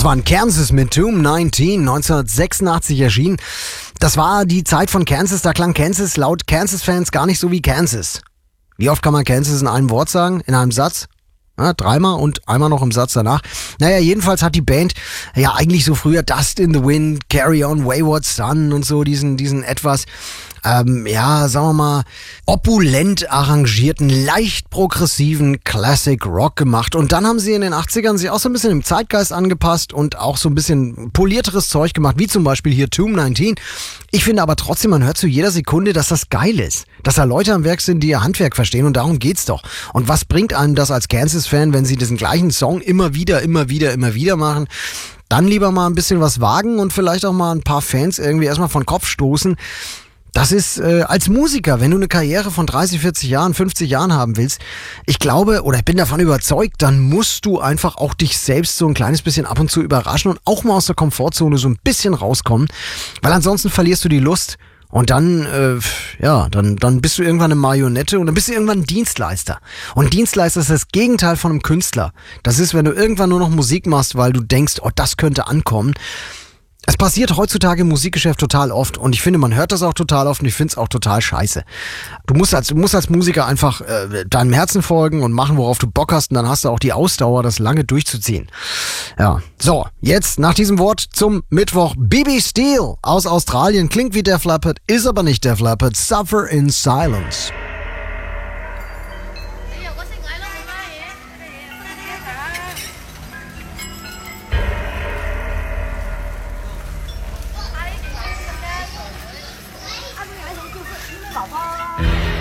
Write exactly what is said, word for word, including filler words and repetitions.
war in Kansas mit Tomb neunzehn, neunzehnhundertsechsundachtzig erschienen. Das war die Zeit von Kansas, da klang Kansas laut Kansas-Fans gar nicht so wie Kansas. Wie oft kann man Kansas in einem Wort sagen, in einem Satz? Ja, dreimal und einmal noch im Satz danach. Naja, jedenfalls hat die Band ja eigentlich so früher Dust in the Wind, Carry On Wayward Son und so diesen, diesen etwas, ähm, ja, sagen wir mal, opulent arrangierten, leicht progressiven Classic Rock gemacht. Und dann haben sie in den achtzigern sich auch so ein bisschen im Zeitgeist angepasst und auch so ein bisschen polierteres Zeug gemacht, wie zum Beispiel hier Tomb neunzehn. Ich finde aber trotzdem, man hört zu jeder Sekunde, dass das geil ist. Dass da Leute am Werk sind, die ihr Handwerk verstehen, und darum geht's doch. Und was bringt einem das als Kansas-Fan, wenn sie diesen gleichen Song immer wieder, immer wieder, immer wieder machen? Dann lieber mal ein bisschen was wagen und vielleicht auch mal ein paar Fans irgendwie erstmal von Kopf stoßen. Das ist äh, als Musiker, wenn du eine Karriere von dreißig, vierzig Jahren, fünfzig Jahren haben willst, ich glaube oder ich bin davon überzeugt, dann musst du einfach auch dich selbst so ein kleines bisschen ab und zu überraschen und auch mal aus der Komfortzone so ein bisschen rauskommen, weil ansonsten verlierst du die Lust und dann, äh, ja, dann, dann bist du irgendwann eine Marionette und dann bist du irgendwann ein Dienstleister. Und Dienstleister ist das Gegenteil von einem Künstler. Das ist, wenn du irgendwann nur noch Musik machst, weil du denkst, oh, das könnte ankommen. Es passiert heutzutage im Musikgeschäft total oft und ich finde, man hört das auch total oft und ich finde es auch total scheiße. Du musst als, du musst als Musiker einfach äh, deinem Herzen folgen und machen, worauf du Bock hast, und dann hast du auch die Ausdauer, das lange durchzuziehen. Ja, so, jetzt nach diesem Wort zum Mittwoch. B B Steele aus Australien, klingt wie Def Leppard, ist aber nicht Def Leppard. Suffer in Silence.